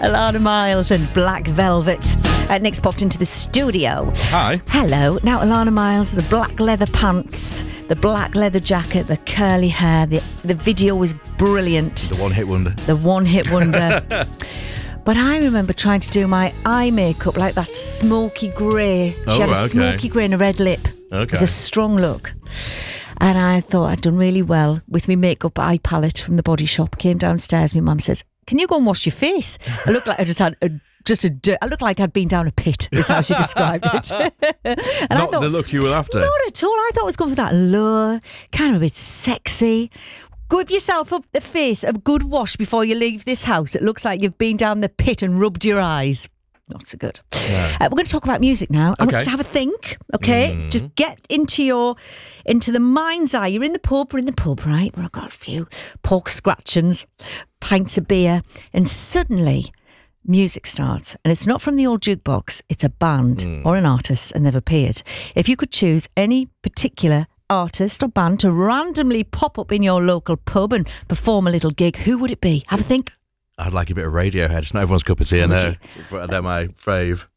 Alana Miles and Black Velvet. Nick's popped into the studio. Hi. Hello. Now, Alana Miles, the black leather pants, the black leather jacket, the curly hair. The video was brilliant. The one-hit wonder. The one-hit wonder. But I remember trying to do my eye makeup like that smoky grey. She had a smoky grey and a red lip. Okay. It was a strong look. And I thought I'd done really well with my makeup eye palette from the Body Shop. Came downstairs, my mum says, "Can you go and wash your face?" I looked like I just had I looked like I'd been down a pit, is how she described it. And Not the look you were after. Not at all. I thought I was going for that low, kind of a bit sexy. Give yourself up the face a good wash before you leave this house. It looks like you've been down the pit and rubbed your eyes. Not so good. Yeah. We're going to talk about music now. I want you to have a think, okay? Just get into the mind's eye. You're in the pub, we're in the pub, right? We've got a few pork scratchings, pints of beer, and suddenly music starts. And it's not from the old jukebox, it's a band or an artist, and they've appeared. If you could choose any particular artist or band to randomly pop up in your local pub and perform a little gig, who would it be? Have a think. I'd like a bit of Radiohead. It's not everyone's cup of tea in there, but they're my fave.